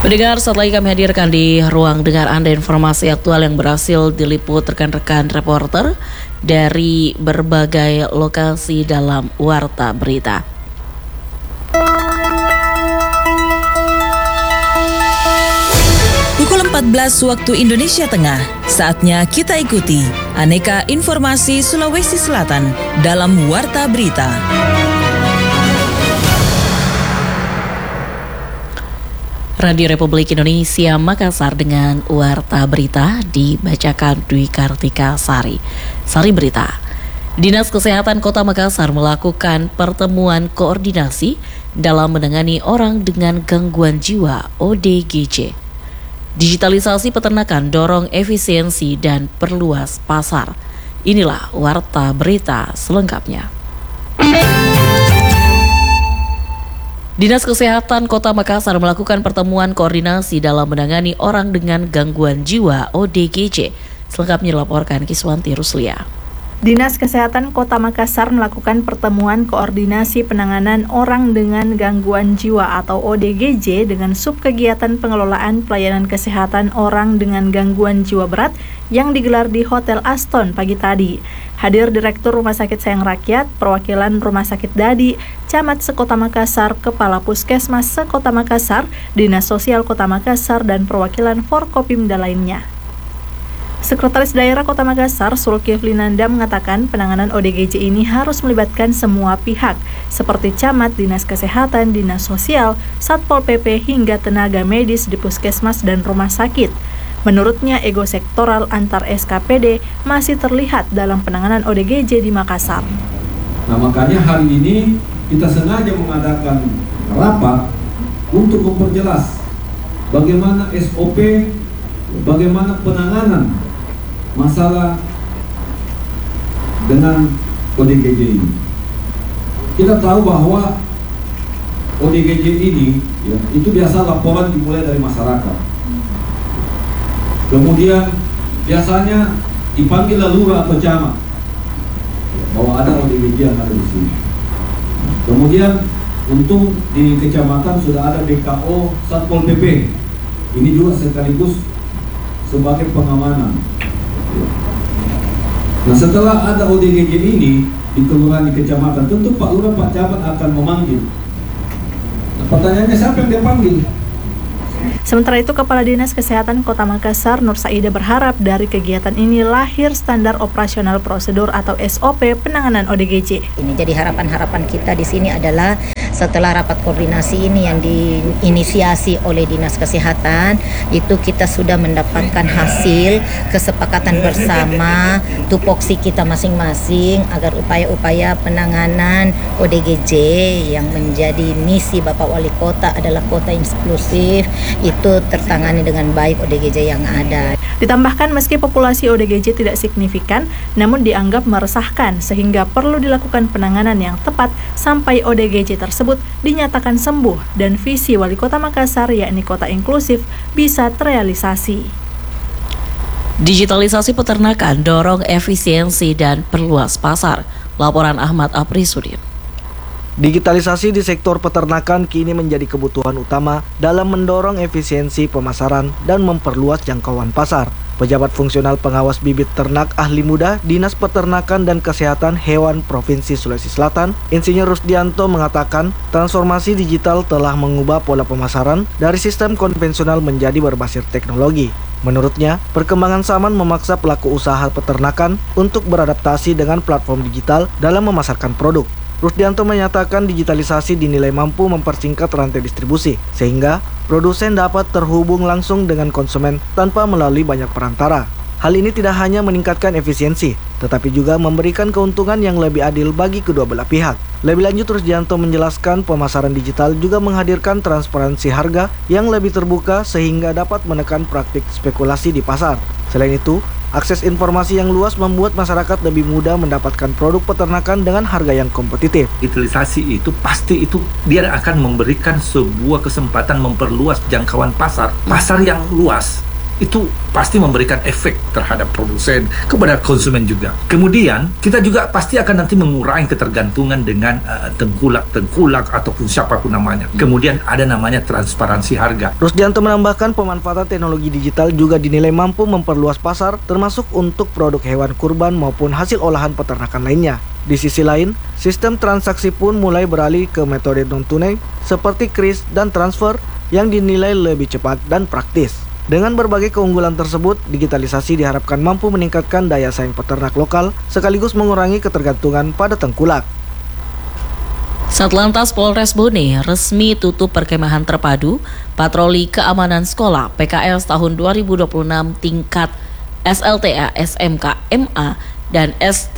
Pendengar, setelah kami hadirkan di ruang dengar Anda informasi aktual yang berhasil diliput rekan-rekan reporter dari berbagai lokasi dalam Warta Berita. Pukul 14 waktu Indonesia Tengah, saatnya kita ikuti aneka informasi Sulawesi Selatan dalam Warta Berita. Radio Republik Indonesia Makassar dengan Warta Berita dibacakan Dwi Kartika Sari. Sari Berita. Dinas Kesehatan Kota Makassar melakukan pertemuan koordinasi dalam menangani orang dengan gangguan jiwa (ODGJ). Digitalisasi peternakan dorong efisiensi dan perluas pasar. Inilah Warta Berita selengkapnya. Dinas Kesehatan Kota Makassar melakukan pertemuan koordinasi dalam menangani orang dengan gangguan jiwa (ODGJ). Selengkapnya dilaporkan Kiswanti Ruslia. Dinas Kesehatan Kota Makassar melakukan pertemuan koordinasi penanganan orang dengan gangguan jiwa atau ODGJ dengan subkegiatan pengelolaan pelayanan kesehatan orang dengan gangguan jiwa berat yang digelar di Hotel Aston pagi tadi. Hadir Direktur Rumah Sakit Sayang Rakyat, perwakilan Rumah Sakit Dadi, Camat Sekota Makassar, Kepala Puskesmas Sekota Makassar, Dinas Sosial Kota Makassar, dan perwakilan Forkopimda lainnya. Sekretaris Daerah Kota Makassar, Zulkifli Nanda, mengatakan penanganan ODGJ ini harus melibatkan semua pihak, seperti Camat, Dinas Kesehatan, Dinas Sosial, Satpol PP, hingga tenaga medis di Puskesmas dan Rumah Sakit. Menurutnya, ego sektoral antar SKPD masih terlihat dalam penanganan ODGJ di Makassar. Nah, makanya hari ini kita sengaja mengadakan rapat untuk memperjelas bagaimana SOP, bagaimana penanganan masalah dengan ODGJ ini. Kita tahu bahwa ODGJ ini itu biasa laporan dimulai dari masyarakat. Kemudian biasanya dipanggil lurah atau camat bahwa ada ODGJ yang ada di sini. Kemudian untuk di kecamatan sudah ada BKO Satpol PP. Ini juga sekaligus sebagai pengamanan. Nah, setelah ada ODGJ ini di kelurahan di kecamatan, tentu Pak Lurah, Pak Camat akan memanggil. Nah, pertanyaannya siapa yang dia panggil? Sementara itu, Kepala Dinas Kesehatan Kota Makassar, Nur Saida, berharap dari kegiatan ini lahir standar operasional prosedur atau SOP penanganan ODGJ. Ini jadi harapan kita di sini adalah setelah rapat koordinasi ini yang diinisiasi oleh Dinas Kesehatan, itu kita sudah mendapatkan hasil kesepakatan bersama tupoksi kita masing-masing agar upaya-upaya penanganan ODGJ yang menjadi misi Bapak Wali Kota adalah kota inklusif itu tertangani dengan baik ODGJ yang ada. Ditambahkan, meski populasi ODGJ tidak signifikan, namun dianggap meresahkan sehingga perlu dilakukan penanganan yang tepat sampai ODGJ tersebut dinyatakan sembuh dan visi Wali Kota Makassar, yakni kota inklusif, bisa terrealisasi. Digitalisasi peternakan dorong efisiensi dan perluas pasar. Laporan Ahmad Aprisudin. Digitalisasi di sektor peternakan kini menjadi kebutuhan utama dalam mendorong efisiensi pemasaran dan memperluas jangkauan pasar. Pejabat fungsional pengawas bibit ternak ahli muda Dinas Peternakan dan Kesehatan Hewan Provinsi Sulawesi Selatan, Insinyur Rusdianto, mengatakan transformasi digital telah mengubah pola pemasaran dari sistem konvensional menjadi berbasis teknologi. Menurutnya, perkembangan zaman memaksa pelaku usaha peternakan untuk beradaptasi dengan platform digital dalam memasarkan produk. Rusdianto menyatakan digitalisasi dinilai mampu mempersingkat rantai distribusi, sehingga produsen dapat terhubung langsung dengan konsumen tanpa melalui banyak perantara. Hal ini tidak hanya meningkatkan efisiensi, tetapi juga memberikan keuntungan yang lebih adil bagi kedua belah pihak. Lebih lanjut, Rusdianto menjelaskan pemasaran digital juga menghadirkan transparansi harga yang lebih terbuka sehingga dapat menekan praktik spekulasi di pasar. Selain itu, akses informasi yang luas membuat masyarakat lebih mudah mendapatkan produk peternakan dengan harga yang kompetitif. Digitalisasi itu pasti itu dia akan memberikan sebuah kesempatan memperluas jangkauan pasar yang luas. itu pasti memberikan efek terhadap produsen, kepada konsumen juga. Kemudian kita juga pasti akan nanti mengurangi ketergantungan dengan tengkulak ataupun siapapun namanya. Kemudian ada namanya transparansi harga. Rusdianto menambahkan pemanfaatan teknologi digital juga dinilai mampu memperluas pasar termasuk untuk produk hewan kurban maupun hasil olahan peternakan lainnya. Di sisi lain, sistem transaksi pun mulai beralih ke metode non-tunai seperti kris dan transfer yang dinilai lebih cepat dan praktis. Dengan berbagai keunggulan tersebut, digitalisasi diharapkan mampu meningkatkan daya saing peternak lokal sekaligus mengurangi ketergantungan pada tengkulak. Satlantas Polres Bone resmi tutup perkemahan terpadu patroli keamanan sekolah PKS tahun 2026 tingkat SLTA, SMK, MA, dan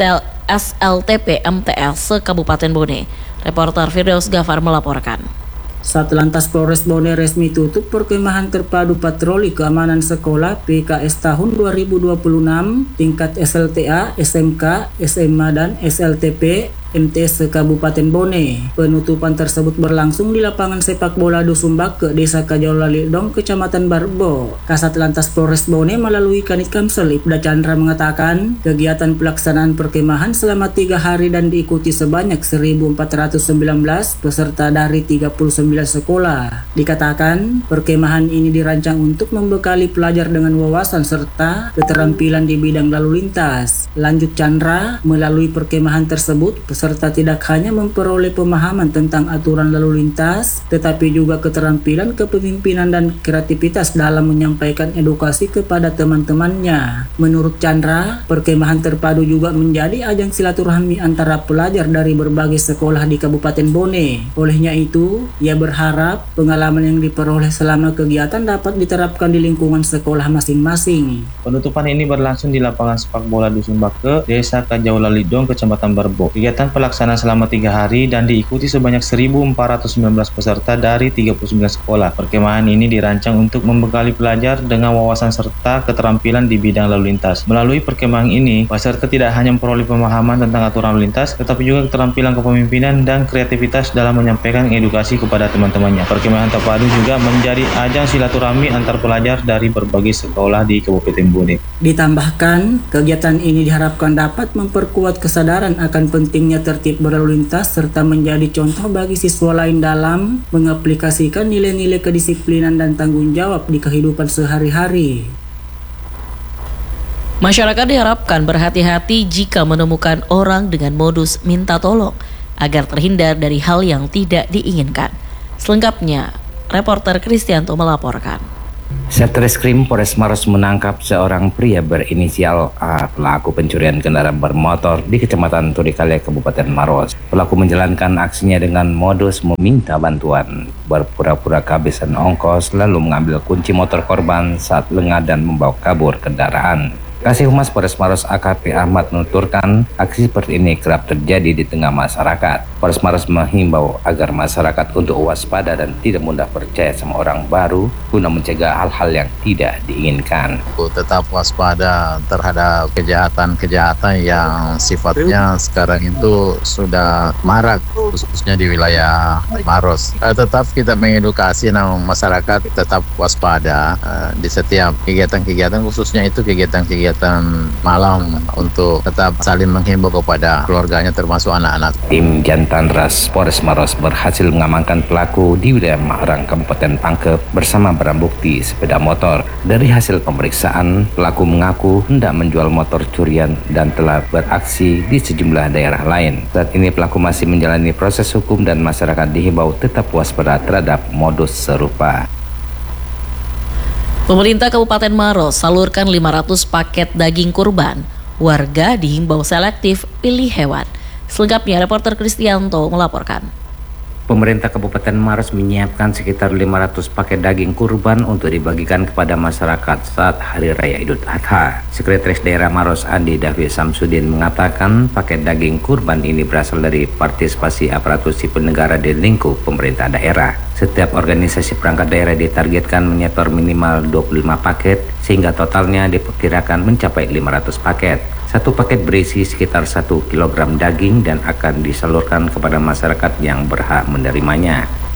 SLTP MTS se-Kabupaten Bone. Reporter Firdaus Gafar melaporkan. Satlantas Polres Bone resmi tutup perkemahan terpadu patroli keamanan sekolah PKS tahun 2026 tingkat SLTA, SMK, SMA, dan SLTP MTS Kabupaten Bone. Penutupan tersebut berlangsung di lapangan sepak bola Dusun Bake, Desa Kajaula-Lidong, Kecamatan Barbo. Kasat Lantas Polres Bone melalui Kanit Kamsel Ibda Chandra mengatakan kegiatan pelaksanaan perkemahan selama 3 hari dan diikuti sebanyak 1.419 peserta dari 39 sekolah. Dikatakan perkemahan ini dirancang untuk membekali pelajar dengan wawasan serta keterampilan di bidang lalu lintas. Lanjut Chandra, melalui perkemahan tersebut peserta tidak hanya memperoleh pemahaman tentang aturan lalu lintas, tetapi juga keterampilan kepemimpinan dan kreativitas dalam menyampaikan edukasi kepada teman-temannya. Menurut Chandra, perkemahan terpadu juga menjadi ajang silaturahmi antara pelajar dari berbagai sekolah di Kabupaten Bone. Olehnya itu, ia berharap pengalaman yang diperoleh selama kegiatan dapat diterapkan di lingkungan sekolah masing-masing. Penutupan ini berlangsung di lapangan sepak bola Dusun Bake, Desa Kajaula-Lidong, Kecamatan Barbo. Kegiatan pelaksanaan selama 3 hari dan diikuti sebanyak 1.419 peserta dari 39 sekolah. Perkemahan ini dirancang untuk membekali pelajar dengan wawasan serta keterampilan di bidang lalu lintas. Melalui perkemahan ini, peserta tidak hanya memperoleh pemahaman tentang aturan lalu lintas, tetapi juga keterampilan kepemimpinan dan kreativitas dalam menyampaikan edukasi kepada teman-temannya. Perkemahan terpadu juga menjadi ajang silaturahmi antar pelajar dari berbagai sekolah di Kabupaten Bone. Ditambahkan, kegiatan ini diharapkan dapat memperkuat kesadaran akan pentingnya tertib berlalu lintas serta menjadi contoh bagi siswa lain dalam mengaplikasikan nilai-nilai kedisiplinan dan tanggung jawab di kehidupan sehari-hari. Masyarakat diharapkan berhati-hati jika menemukan orang dengan modus minta tolong agar terhindar dari hal yang tidak diinginkan. Selengkapnya, reporter Kristianto melaporkan. Satreskrim Polres Maros menangkap seorang pria berinisial A, pelaku pencurian kendaraan bermotor di Kecamatan Turikale, Kabupaten Maros. Pelaku menjalankan aksinya dengan modus meminta bantuan, berpura-pura kehabisan ongkos, lalu mengambil kunci motor korban saat lengah dan membawa kabur kendaraan. Kasih Humas Polres Maros AKP Ahmad menuturkan aksi seperti ini kerap terjadi di tengah masyarakat. Polres Maros menghimbau agar masyarakat untuk waspada dan tidak mudah percaya sama orang baru guna mencegah hal-hal yang tidak diinginkan. Tetap waspada terhadap kejahatan-kejahatan yang sifatnya sekarang itu sudah marak, khususnya di wilayah Maros. Tetap kita mengedukasi masyarakat tetap waspada di setiap kegiatan-kegiatan, khususnya itu kegiatan-kegiatan malam, untuk tetap saling menghimbau kepada keluarganya termasuk anak-anak. Tim Jantan Ras Polres Maros berhasil mengamankan pelaku di wilayah Mahrang, Kabupaten Pangkep bersama barang bukti sepeda motor. Dari hasil pemeriksaan, pelaku mengaku hendak menjual motor curian dan telah beraksi di sejumlah daerah lain. Saat ini pelaku masih menjalani proses hukum dan masyarakat dihimbau tetap waspada terhadap modus serupa. Pemerintah Kabupaten Maros salurkan 500 paket daging kurban. Warga dihimbau selektif pilih hewan. Selengkapnya reporter Kristianto melaporkan. Pemerintah Kabupaten Maros menyiapkan sekitar 500 paket daging kurban untuk dibagikan kepada masyarakat saat Hari Raya Idul Adha. Sekretaris Daerah Maros Andi David Samsudin mengatakan paket daging kurban ini berasal dari partisipasi aparatur sipil negara di lingkup pemerintah daerah. Setiap organisasi perangkat daerah ditargetkan menyetor minimal 25 paket sehingga totalnya diperkirakan mencapai 500 paket. Satu paket berisi sekitar 1 kilogram daging dan akan disalurkan kepada masyarakat yang berhak menerimanya.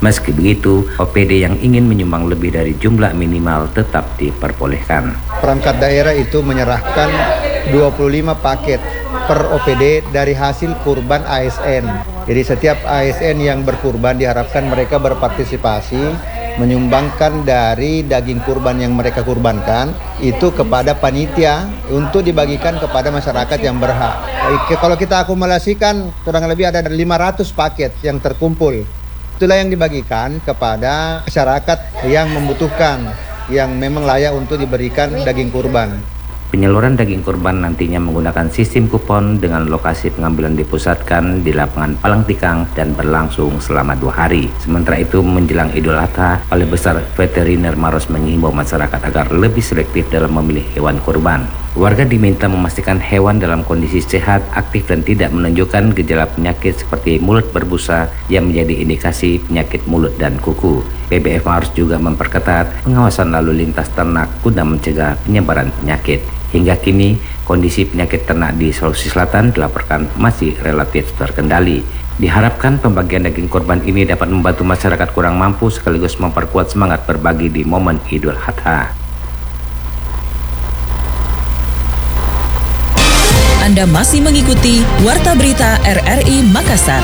Meski begitu, OPD yang ingin menyumbang lebih dari jumlah minimal tetap diperbolehkan. Perangkat daerah itu menyerahkan 25 paket per OPD dari hasil kurban ASN. Jadi setiap ASN yang berkurban diharapkan mereka berpartisipasi menyumbangkan dari daging kurban yang mereka kurbankan itu kepada panitia untuk dibagikan kepada masyarakat yang berhak. Kalau kita akumulasikan kurang lebih ada 500 paket yang terkumpul. Itulah yang dibagikan kepada masyarakat yang membutuhkan, yang memang layak untuk diberikan daging kurban. Penyaluran daging kurban nantinya menggunakan sistem kupon dengan lokasi pengambilan dipusatkan di lapangan Palang Tikang dan berlangsung selama 2 hari. Sementara itu menjelang Idul Adha, Balai Besar Veteriner Maros mengimbau masyarakat agar lebih selektif dalam memilih hewan kurban. Warga diminta memastikan hewan dalam kondisi sehat, aktif dan tidak menunjukkan gejala penyakit seperti mulut berbusa yang menjadi indikasi penyakit mulut dan kuku. BBF Maros juga memperketat pengawasan lalu lintas ternak guna mencegah penyebaran penyakit. Hingga kini, kondisi penyakit ternak di Sulawesi Selatan dilaporkan masih relatif terkendali. Diharapkan pembagian daging kurban ini dapat membantu masyarakat kurang mampu sekaligus memperkuat semangat berbagi di momen Idul Adha. Anda masih mengikuti Warta Berita RRI Makassar.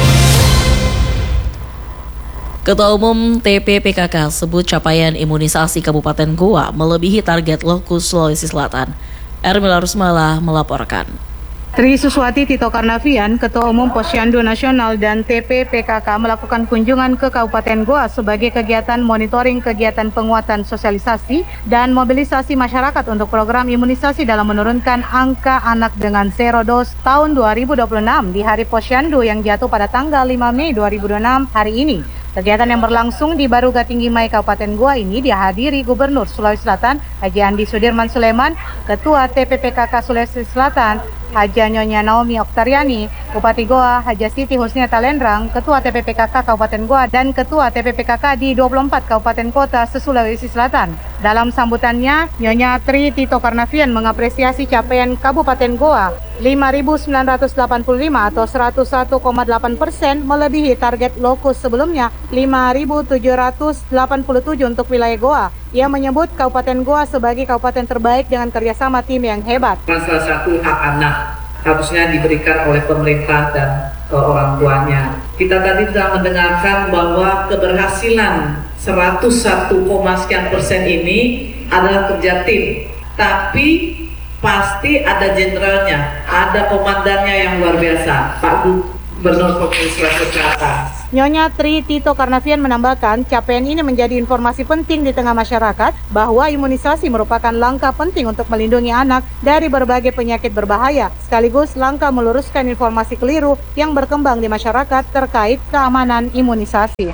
Ketua Umum TPPKK sebut capaian imunisasi Kabupaten Goa melebihi target Lokus Sulawesi Selatan. Ermila Rusmala melaporkan. Tri Suswati Tito Karnavian, Ketua Umum Posyandu Nasional dan TPPKK melakukan kunjungan ke Kabupaten Goa sebagai kegiatan monitoring kegiatan penguatan sosialisasi dan mobilisasi masyarakat untuk program imunisasi dalam menurunkan angka anak dengan zero dose tahun 2026 di Hari Posyandu yang jatuh pada tanggal 5 Mei 2026 hari ini. Kegiatan yang berlangsung di Baruga Tinggi Mai Kabupaten Goa ini dihadiri Gubernur Sulawesi Selatan Haji Andi Sudirman Sulaiman, Ketua TPPKK Sulawesi Selatan Haja Nyonya Naomi Oktariani, Bupati Goa Haja Siti Husnia Talendrang, Ketua TPPKK Kabupaten Goa dan Ketua TPPKK di 24 Kabupaten Kota se-Sulawesi Selatan. Dalam sambutannya, Nyonya Tri Tito Karnavian mengapresiasi capaian Kabupaten Goa 5.985 atau 101,8% melebihi target Lokus sebelumnya 5.787 untuk wilayah Goa. Ia menyebut Kabupaten Goa sebagai kabupaten terbaik dengan kerjasama tim yang hebat. Salah satu hak anak harusnya diberikan oleh pemerintah dan orang tuanya. Kita tadi telah mendengarkan bahwa keberhasilan 101,sekian% ini adalah kerja tim, tapi pasti ada jenderalnya, ada komandannya yang luar biasa, Pak Gubernur Provinsi Sulawesi Selatan. Nyonya Tri Tito Karnavian menambahkan, capaian ini menjadi informasi penting di tengah masyarakat bahwa imunisasi merupakan langkah penting untuk melindungi anak dari berbagai penyakit berbahaya, sekaligus langkah meluruskan informasi keliru yang berkembang di masyarakat terkait keamanan imunisasi.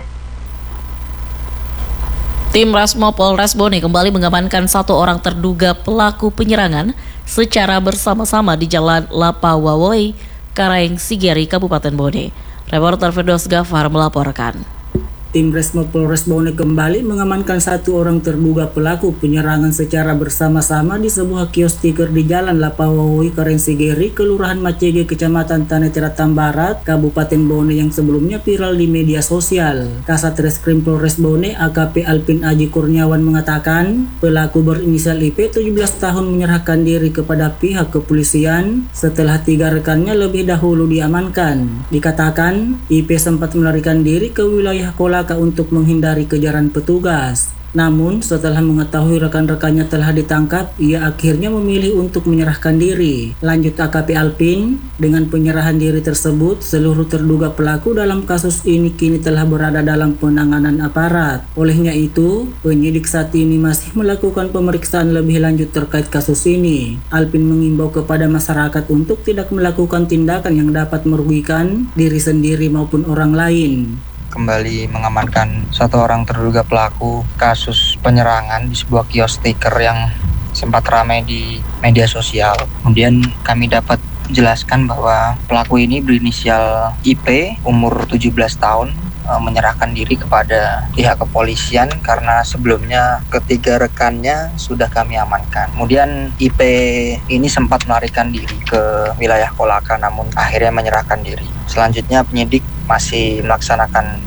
Tim Rasmo Polres Bone kembali mengamankan 1 orang terduga pelaku penyerangan secara bersama-sama di Jalan Lapawawoi, Kareng Sigeri, Kabupaten Bone. Reporter Firdaus Gafar melaporkan. Tim Resmo Polres Bone kembali mengamankan 1 orang terduga pelaku penyerangan secara bersama-sama di sebuah kios stiker di Jalan Lapawawoi, Kareng Sigeri, Kelurahan Macege, Kecamatan Tanetiratan Barat, Kabupaten Bone yang sebelumnya viral di media sosial. Kasat Reskrim Polres Bone AKP Alpin Aji Kurniawan mengatakan pelaku berinisial IP 17 tahun menyerahkan diri kepada pihak kepolisian setelah 3 rekannya lebih dahulu diamankan. Dikatakan IP sempat melarikan diri ke wilayah Kolaka untuk menghindari kejaran petugas. Namun setelah mengetahui rekan-rekannya telah ditangkap, ia akhirnya memilih untuk menyerahkan diri. Lanjut AKP Alpin, dengan penyerahan diri tersebut, seluruh terduga pelaku dalam kasus ini kini telah berada dalam penanganan aparat. Olehnya itu, penyidik saat ini masih melakukan pemeriksaan lebih lanjut terkait kasus ini. Alpin mengimbau kepada masyarakat untuk tidak melakukan tindakan yang dapat merugikan diri sendiri maupun orang lain. Kembali mengamankan 1 orang terduga pelaku kasus penyerangan di sebuah kios stiker yang sempat ramai di media sosial. Kemudian kami dapat jelaskan bahwa pelaku ini berinisial IP, umur 17 tahun, menyerahkan diri kepada pihak kepolisian karena sebelumnya ketiga rekannya sudah kami amankan. Kemudian IP ini sempat melarikan diri ke wilayah Kolaka namun akhirnya menyerahkan diri. Selanjutnya penyidik masih melaksanakan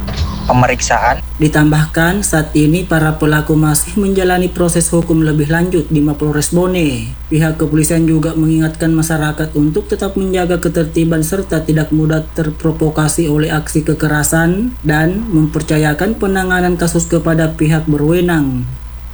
pemeriksaan. Ditambahkan, saat ini para pelaku masih menjalani proses hukum lebih lanjut di Mapolres Bone. Pihak kepolisian juga mengingatkan masyarakat untuk tetap menjaga ketertiban serta tidak mudah terprovokasi oleh aksi kekerasan dan mempercayakan penanganan kasus kepada pihak berwenang.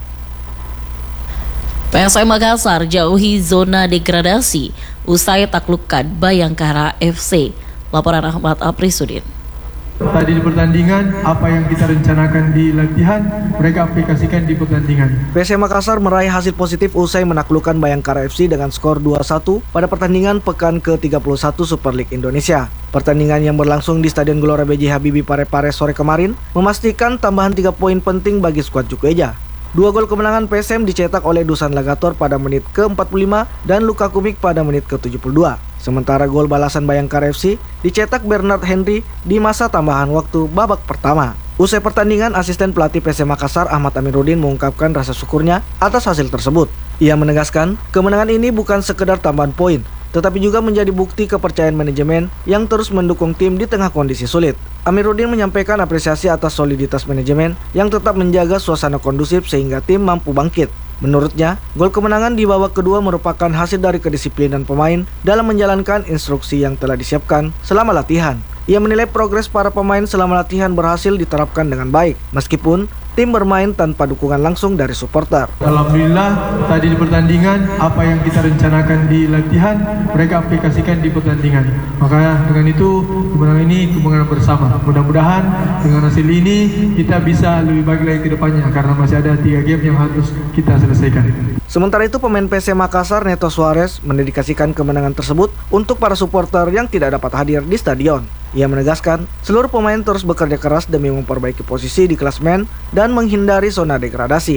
PSM Makassar jauhi zona degradasi usai taklukkan Bayangkara FC. Laporan Ahmad Aprisudin. Tadi di pertandingan, apa yang kita rencanakan di latihan, mereka aplikasikan di pertandingan. PSM Makassar meraih hasil positif usai menaklukkan Bayangkara FC dengan skor 2-1 pada pertandingan pekan ke-31 Super League Indonesia. Pertandingan yang berlangsung di Stadion Gelora B.J. Habibie Parepare sore kemarin memastikan tambahan 3 poin penting bagi skuad Jukueja. 2 gol kemenangan PSM dicetak oleh Dusan Lagator pada menit ke-45 dan Luka Kumik pada menit ke-72. Sementara gol balasan Bayangkara FC dicetak Bernard Henry di masa tambahan waktu babak pertama. Usai pertandingan, asisten pelatih PSM Makassar Ahmad Amiruddin mengungkapkan rasa syukurnya atas hasil tersebut. Ia menegaskan, kemenangan ini bukan sekedar tambahan poin, tetapi juga menjadi bukti kepercayaan manajemen yang terus mendukung tim di tengah kondisi sulit. Amiruddin menyampaikan apresiasi atas soliditas manajemen yang tetap menjaga suasana kondusif sehingga tim mampu bangkit. Menurutnya, gol kemenangan di babak kedua merupakan hasil dari kedisiplinan pemain dalam menjalankan instruksi yang telah disiapkan selama latihan. Ia menilai progres para pemain selama latihan berhasil diterapkan dengan baik, meskipun tim bermain tanpa dukungan langsung dari supporter. Alhamdulillah, tadi di pertandingan, apa yang kita rencanakan di latihan, mereka aplikasikan di pertandingan. Maka dengan itu, kemenangan ini kemenangan bersama. Mudah-mudahan dengan hasil ini, kita bisa lebih baik lagi ke depannya, karena masih ada 3 game yang harus kita selesaikan. Sementara itu, pemain PSM Makassar Neto Suarez mendedikasikan kemenangan tersebut untuk para supporter yang tidak dapat hadir di stadion. Ia menegaskan, seluruh pemain terus bekerja keras demi memperbaiki posisi di klasemen dan menghindari zona degradasi.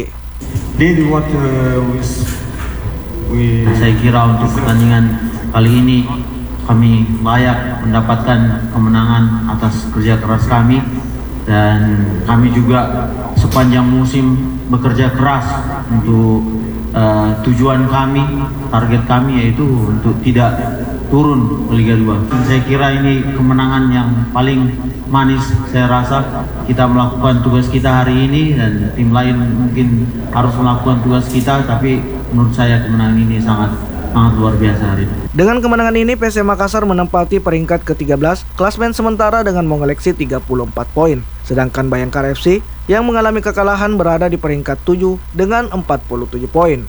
Saya kira untuk pertandingan kali ini kami layak mendapatkan kemenangan atas kerja keras kami, dan kami juga sepanjang musim bekerja keras untuk tujuan kami, target kami yaitu untuk tidak turun ke Liga 2. Saya kira ini kemenangan yang paling manis. Saya rasa kita melakukan tugas kita hari ini dan tim lain mungkin harus melakukan tugas kita, tapi menurut saya kemenangan ini sangat luar biasa hari ini. Dengan kemenangan ini, PSM Makassar menempati peringkat ke-13 klasemen sementara dengan mengoleksi 34 poin. Sedangkan Bayangkara FC yang mengalami kekalahan berada di peringkat 7 dengan 47 poin.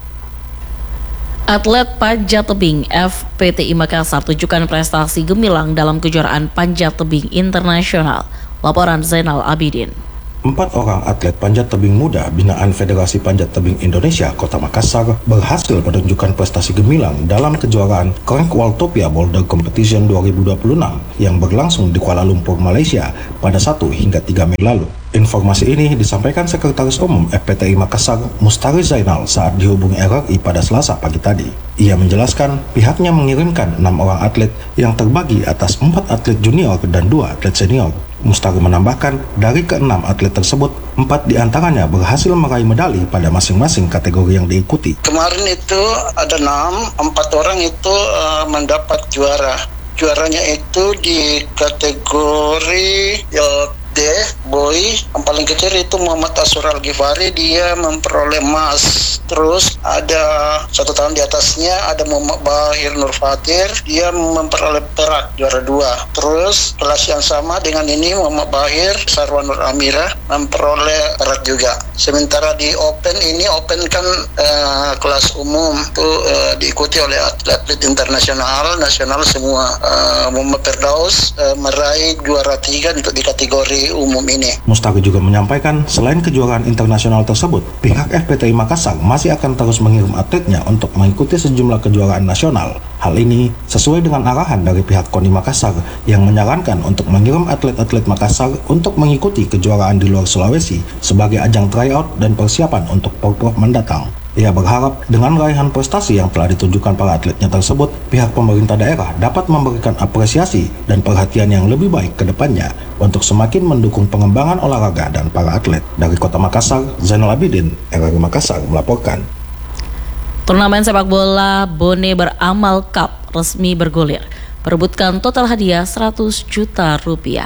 Atlet panjat tebing FPTI Makassar tunjukkan prestasi gemilang dalam kejuaraan panjat tebing internasional. Laporan Zainal Abidin. 4 orang atlet panjat tebing muda binaan Federasi Panjat Tebing Indonesia Kota Makassar berhasil menunjukkan prestasi gemilang dalam kejuaraan Crank Worldtopia Boulder Competition 2026 yang berlangsung di Kuala Lumpur, Malaysia pada 1 hingga 3 Mei lalu. Informasi ini disampaikan Sekretaris Umum FPTI Makassar Mustari Zainal saat dihubungi RRI pada Selasa pagi tadi. Ia menjelaskan pihaknya mengirimkan 6 orang atlet yang terbagi atas 4 atlet junior dan 2 atlet senior. Mustari menambahkan dari ke-6 atlet tersebut, 4 diantaranya berhasil meraih medali pada masing-masing kategori yang diikuti. Kemarin itu ada 4 orang itu mendapat juara. Juaranya itu di kategori D, boy, yang paling kecil itu Muhammad Asur Al-Ghifari, dia memperoleh emas. Terus ada 1 tahun di atasnya ada Muhammad Bahir Nur Fatir, dia memperoleh perak, juara 2. Terus kelas yang sama dengan ini Muhammad Bahir Sarwan Nur Amira memperoleh perak juga. Sementara di Open ini, Open kan kelas umum itu diikuti oleh atlet internasional, nasional semua. Muhammad Firdaus meraih juara 3 untuk di kategori umum ini. Mustari juga menyampaikan selain kejuaraan internasional tersebut, pihak FPTI Makassar masih akan terus mengirim atletnya untuk mengikuti sejumlah kejuaraan nasional. Hal ini sesuai dengan arahan dari pihak KONI Makassar yang menyarankan untuk mengirim atlet-atlet Makassar untuk mengikuti kejuaraan di luar Sulawesi sebagai ajang tryout dan persiapan untuk Porprov mendatang. Ia berharap dengan raihan prestasi yang telah ditunjukkan para atletnya tersebut, pihak pemerintah daerah dapat memberikan apresiasi dan perhatian yang lebih baik ke depannya untuk semakin mendukung pengembangan olahraga dan para atlet. Dari Kota Makassar, Zainal Abidin, RRI Makassar melaporkan. Turnamen sepak bola Bone Beramal Cup resmi bergulir, perebutkan total hadiah 100 juta rupiah.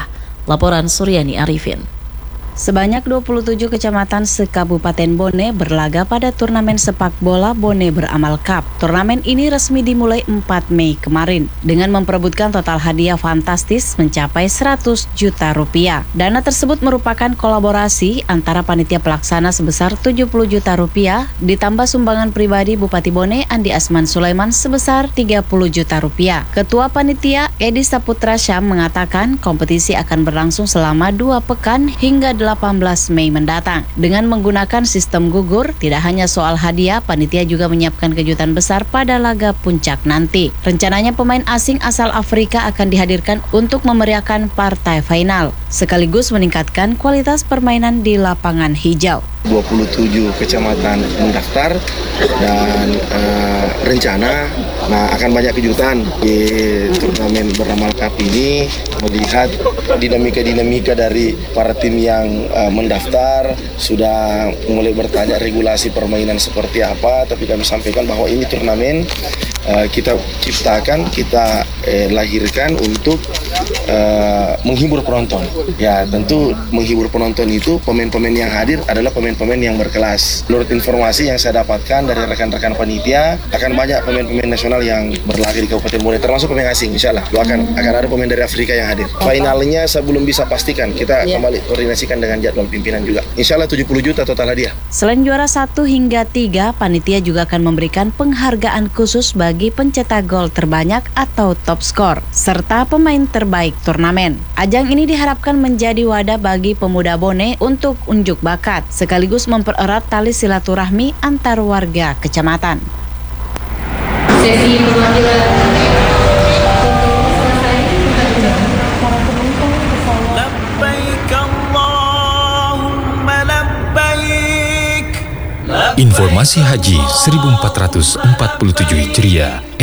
Laporan Suryani Arifin. Sebanyak 27 kecamatan se-Kabupaten Bone berlaga pada turnamen sepak bola Bone Beramal Cup. Turnamen ini resmi dimulai 4 Mei kemarin dengan memperebutkan total hadiah fantastis mencapai 100 juta rupiah. Dana tersebut merupakan kolaborasi antara panitia pelaksana sebesar 70 juta rupiah ditambah sumbangan pribadi Bupati Bone Andi Asman Sulaiman sebesar 30 juta rupiah. Ketua panitia Edi Saputra Syam mengatakan kompetisi akan berlangsung selama 2 pekan hingga 18 Mei mendatang. Dengan menggunakan sistem gugur, tidak hanya soal hadiah, panitia juga menyiapkan kejutan besar pada laga puncak nanti. Rencananya pemain asing asal Afrika akan dihadirkan untuk memeriahkan partai final, sekaligus meningkatkan kualitas permainan di lapangan hijau. 27 kecamatan mendaftar dan rencana akan banyak kejutan di turnamen Beramal Cup ini, melihat dinamika dari para tim yang mendaftar sudah mulai bertanya regulasi permainan seperti apa, tapi kami sampaikan bahwa ini turnamen kita ciptakan, kita lahirkan untuk menghibur penonton. Ya, tentu menghibur penonton itu pemain-pemain yang hadir adalah pemain-pemain yang berkelas. Menurut informasi yang saya dapatkan dari rekan-rekan panitia, akan banyak pemain-pemain nasional yang berlaga di Kabupaten Bone, termasuk pemain asing. Insyaallah akan ada pemain dari Afrika yang hadir. Finalnya saya belum bisa pastikan, kita kembali koordinasikan dengan jadwal pimpinan juga. Insyaallah 70 juta total hadiah. Selain juara 1 hingga 3, panitia juga akan memberikan penghargaan khusus bagi pencetak gol terbanyak atau top skor, serta pemain terbaik turnamen. Ajang ini diharapkan menjadi wadah bagi pemuda Bone untuk unjuk bakat, sekaligus mempererat tali silaturahmi antar warga kecamatan. Sesi pemanggilan Informasi Haji 1447 Hijriah